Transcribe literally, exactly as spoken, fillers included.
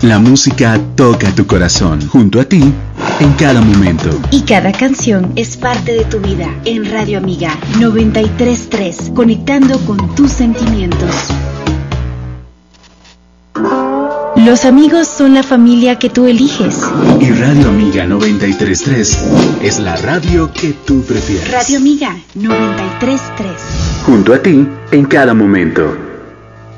La música toca tu corazón, junto a ti, en cada momento. Y cada canción es parte de tu vida. En Radio Amiga noventa y tres punto tres, conectando con tus sentimientos. Los amigos son la familia que tú eliges. Y Radio Amiga noventa y tres punto tres es la radio que tú prefieres. Radio Amiga noventa y tres punto tres. Junto a ti, en cada momento.